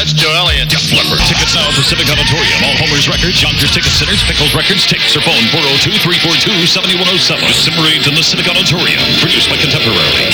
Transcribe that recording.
That's Joe Elliott. Def Leppard. Tickets now at Pacific Auditorium. All Homer's Records, Yonkers Ticket Centers, Pickles Records, Tickets or phone 402-342-7107. December 8th in the Civic Auditorium. Produced by Contemporary.